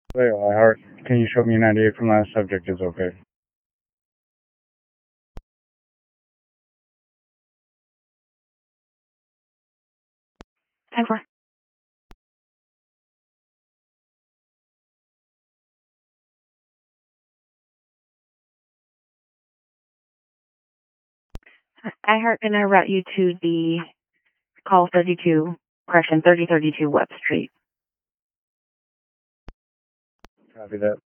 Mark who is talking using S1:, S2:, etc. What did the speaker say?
S1: Wait, Heart, can you show me 98 from last subject is okay?
S2: Over. iHeart gonna route you to the call 32, correction, 3032 Web Street.
S1: Copy that.